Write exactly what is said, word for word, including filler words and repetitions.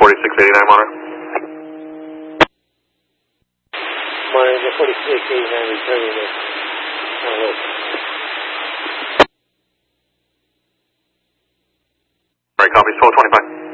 forty-six eighty-nine, monitor. Monitor forty-six eighty-nine, returning this. Hello. Alright, copy, twelve twenty-five.